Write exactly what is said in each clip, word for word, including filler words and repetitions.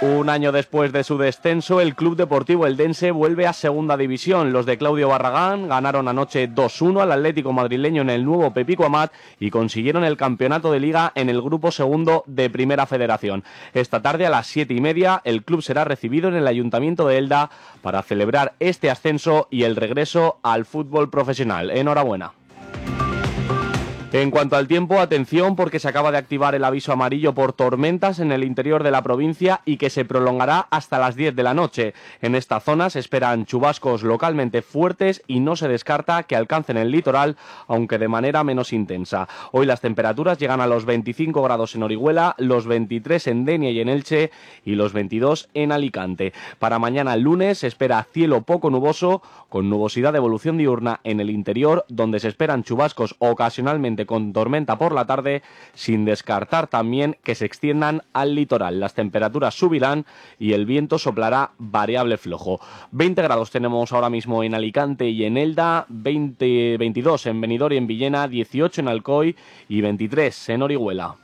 Un año después de su descenso, el Club Deportivo Eldense vuelve a Segunda División. Los de Claudio Barragán ganaron anoche dos uno al Atlético madrileño en el nuevo Pepico Amat y consiguieron el campeonato de Liga en el grupo segundo de Primera Federación. Esta tarde a las siete y media el club será recibido en el Ayuntamiento de Elda para celebrar este ascenso y el regreso al fútbol profesional. Enhorabuena. En cuanto al tiempo, atención porque se acaba de activar el aviso amarillo por tormentas en el interior de la provincia y que se prolongará hasta las diez de la noche. En esta zona se esperan chubascos localmente fuertes y no se descarta que alcancen el litoral, aunque de manera menos intensa. Hoy las temperaturas llegan a los veinticinco grados en Orihuela, los veintitrés en Denia y en Elche y los veintidós en Alicante. Para mañana lunes se espera cielo poco nuboso, con nubosidad de evolución diurna en el interior, donde se esperan chubascos ocasionalmente con tormenta por la tarde, sin descartar también que se extiendan al litoral. Las temperaturas subirán y el viento soplará variable flojo. veinte grados tenemos ahora mismo en Alicante y en Elda, veinte, veintidós en Benidorm y en Villena, dieciocho en Alcoy y veintitrés en Orihuela.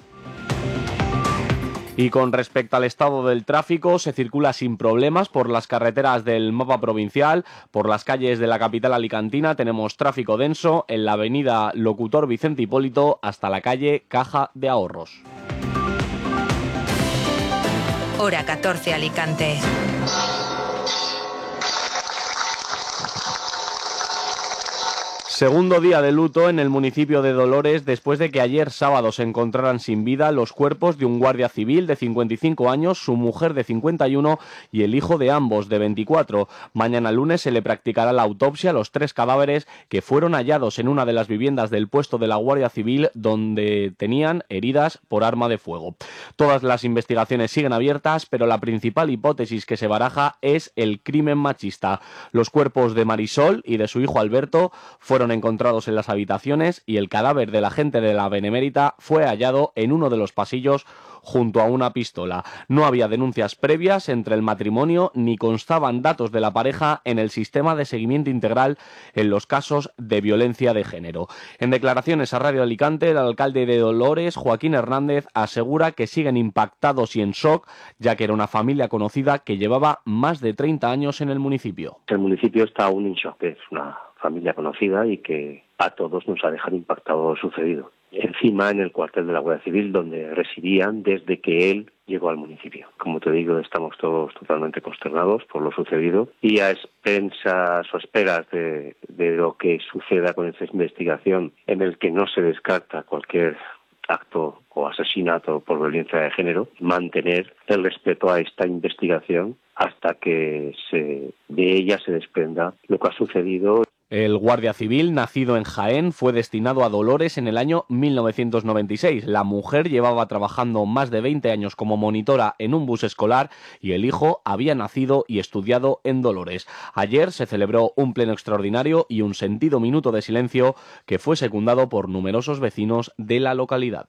Y con respecto al estado del tráfico, se circula sin problemas por las carreteras del mapa provincial. Por las calles de la capital alicantina tenemos tráfico denso en la avenida Locutor Vicente Hipólito hasta la calle Caja de Ahorros. Hora catorce, Alicante. Segundo día de luto en el municipio de Dolores después de que ayer sábado se encontraran sin vida los cuerpos de un guardia civil de cincuenta y cinco años, su mujer de cincuenta y uno y el hijo de ambos de veinticuatro. Mañana lunes se le practicará la autopsia a los tres cadáveres que fueron hallados en una de las viviendas del puesto de la Guardia Civil donde tenían heridas por arma de fuego. Todas las investigaciones siguen abiertas, pero la principal hipótesis que se baraja es el crimen machista. Los cuerpos de Marisol y de su hijo Alberto fueron encontrados en las habitaciones y el cadáver del agente de la Benemérita fue hallado en uno de los pasillos junto a una pistola. No había denuncias previas entre el matrimonio ni constaban datos de la pareja en el sistema de seguimiento integral en los casos de violencia de género. En declaraciones a Radio Alicante, el alcalde de Dolores, Joaquín Hernández, asegura que siguen impactados y en shock, ya que era una familia conocida que llevaba más de treinta años en el municipio. El municipio está aún en shock, es una familia conocida y que a todos nos ha dejado impactado lo sucedido. Encima en el cuartel de la Guardia Civil, donde residían desde que él llegó al municipio. Como te digo, estamos todos totalmente consternados por lo sucedido y a expensas o esperas de, de lo que suceda con esta investigación, en el que no se descarta cualquier acto o asesinato por violencia de género, mantener el respeto a esta investigación hasta que se, de ella se desprenda lo que ha sucedido. El guardia civil, nacido en Jaén, fue destinado a Dolores en el año mil novecientos noventa y seis. La mujer llevaba trabajando más de veinte años como monitora en un bus escolar y el hijo había nacido y estudiado en Dolores. Ayer se celebró un pleno extraordinario y un sentido minuto de silencio que fue secundado por numerosos vecinos de la localidad.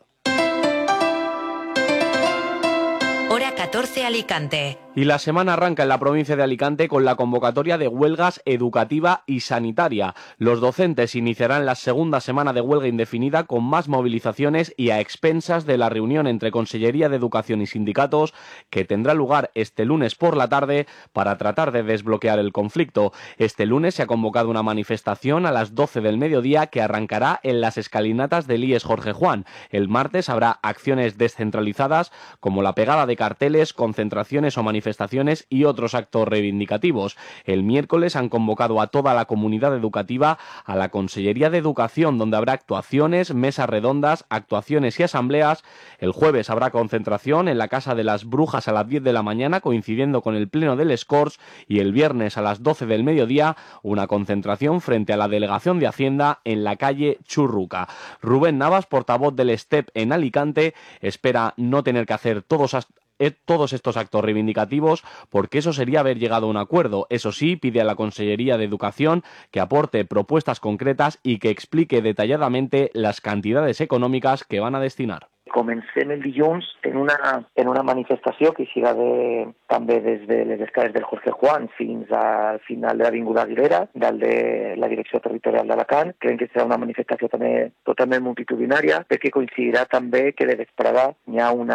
Hora catorce, Alicante. Y la semana arranca en la provincia de Alicante con la convocatoria de huelgas educativa y sanitaria. Los docentes iniciarán la segunda semana de huelga indefinida con más movilizaciones y a expensas de la reunión entre Consellería de Educación y sindicatos que tendrá lugar este lunes por la tarde para tratar de desbloquear el conflicto. Este lunes se ha convocado una manifestación a las doce del mediodía que arrancará en las escalinatas del I E S Jorge Juan. El martes habrá acciones descentralizadas como la pegada de carteles, concentraciones o manifestaciones manifestaciones y otros actos reivindicativos. El miércoles han convocado a toda la comunidad educativa a la Consellería de Educación, donde habrá actuaciones, mesas redondas, actuaciones y asambleas. El jueves habrá concentración en la Casa de las Brujas a las diez de la mañana, coincidiendo con el pleno del Escorts, y el viernes a las doce del mediodía una concentración frente a la Delegación de Hacienda en la calle Churruca. Rubén Navas, portavoz del STEP en Alicante, espera no tener que hacer todos hasta todos estos actos reivindicativos porque eso sería haber llegado a un acuerdo. Eso sí, pide a la Consellería de Educación que aporte propuestas concretas y que explique detalladamente las cantidades econòmiques que van a destinar. Comencem el dilluns en una, en una manifestació que serà de, també des de les escales del Jorge Juan fins al final de l'Avinguda Aguilera, dalt de la Direcció Territorial d'Alacant. Creiem que serà una manifestació també totalment multitudinària perquè coincidirà també que de vesprada hi ha una